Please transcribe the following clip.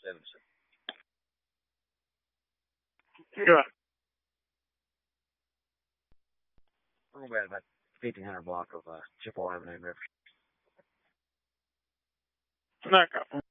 Stevenson. Yeah. We're going about 1,500 block of Chippewa Avenue and River. Okay.